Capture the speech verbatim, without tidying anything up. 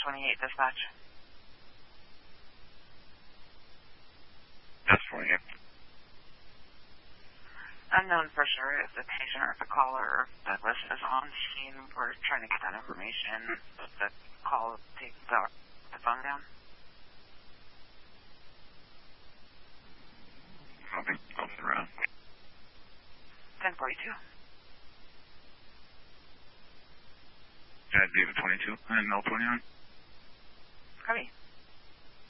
twenty-eight dispatch. That's twenty-eight. Unknown for sure if the patient or if the caller or Douglas is on scene. We're trying to get that information. The call, take the, the phone down. Copy. I'll sit around. ten forty-two. At David twenty-two and Mel twenty-nine. Copy.